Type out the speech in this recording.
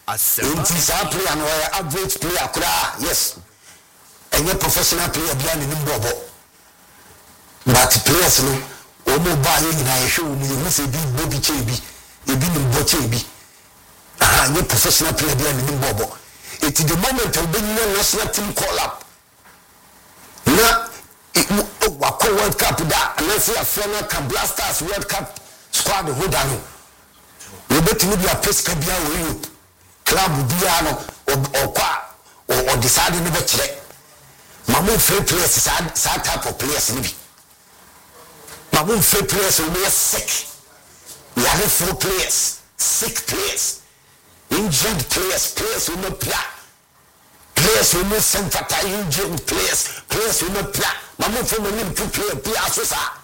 Inti a player no average player kura yes. And your professional player behind the bobo. But players no omo ba ye na show me you say big Bobby Chebi, e bi no Bochebi. Aha, your professional player behind the bobo. It is the moment of being national team call up. Na wako World Cup da, and let's say a final can Blasters World Cup squad holder no. We bet you be a pesca bia we club bia no or decide no be kire. Mamu free players sa type of players ni bi. Mamu free players we are sick. We have 4 players, sick players, injured players who no play. Players who no sympathize, injured players who no play. Mamu from the player so sa